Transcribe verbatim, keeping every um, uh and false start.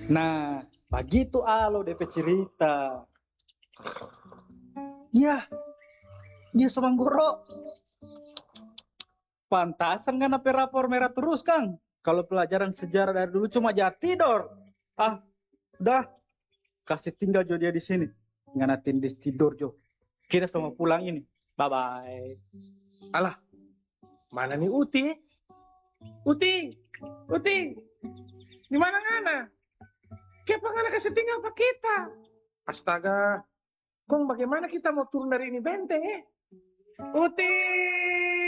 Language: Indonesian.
Nah, begitu alo D P cerita. Ya, dia Somanggoro. Pantasan kan apa rapor merah terus, Kang. Kalau pelajaran sejarah dari dulu cuma jatuh tidur. Ah, udah. Kasih tinggal Jo dia di sini. Nganatin dis tidur Jo. Kita semua pulang ini. Bye-bye. Alah, mana nih Uti? Uti, Uti, di mana ngana? Kenapa ngana kasih tinggal pak kita? Astaga, kong bagaimana kita mau turun dari ini benteng eh? Uti!